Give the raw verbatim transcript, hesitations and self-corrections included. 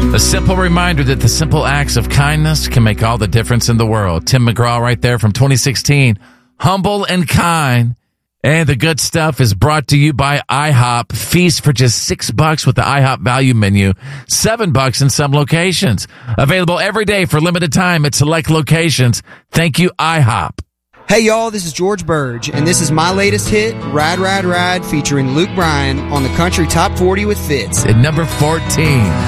A simple reminder that the simple acts of kindness can make all the difference in the world. Tim McGraw right there from twenty sixteen. Humble and kind. And the good stuff is brought to you by IHOP. Feast for just six bucks with the IHOP value menu. Seven bucks in some locations. Available every day for limited time at select locations. Thank you, IHOP. Hey y'all, this is George Burge, and this is my latest hit, Ride, Ride, Ride, featuring Luke Bryan on the Country Top forty with Fitz. At number fourteen.